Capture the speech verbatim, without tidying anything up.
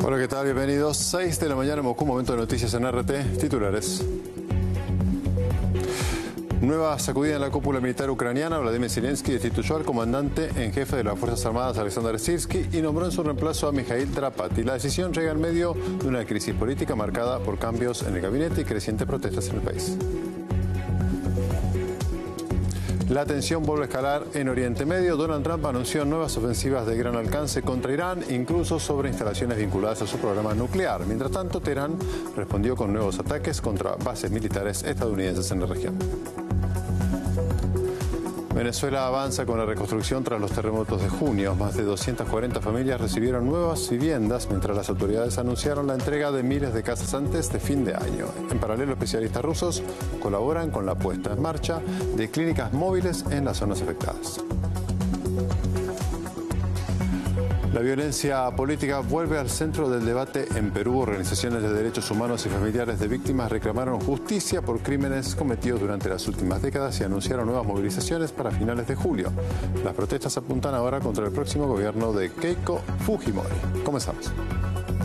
Hola, ¿qué tal? Bienvenidos. seis de la mañana en Moscú, momento de noticias en R T. Titulares. Nueva sacudida en la cúpula militar ucraniana. Vladimir Zelensky destituyó al comandante en jefe de las Fuerzas Armadas, Alexander Sirsky, y nombró en su reemplazo a Mikhail Drapati. La decisión llega en medio de una crisis política marcada por cambios en el gabinete y crecientes protestas en el país. La tensión vuelve a escalar en Oriente Medio. Donald Trump anunció nuevas ofensivas de gran alcance contra Irán, incluso sobre instalaciones vinculadas a su programa nuclear. Mientras tanto, Teherán respondió con nuevos ataques contra bases militares estadounidenses en la región. Venezuela avanza con la reconstrucción tras los terremotos de junio. Más de doscientas cuarenta familias recibieron nuevas viviendas, mientras las autoridades anunciaron la entrega de miles de casas antes de fin de año. En paralelo, especialistas rusos colaboran con la puesta en marcha de clínicas móviles en las zonas afectadas. La violencia política vuelve al centro del debate en Perú. Organizaciones de derechos humanos y familiares de víctimas reclamaron justicia por crímenes cometidos durante las últimas décadas y anunciaron nuevas movilizaciones para finales de julio. Las protestas apuntan ahora contra el próximo gobierno de Keiko Fujimori. Comenzamos.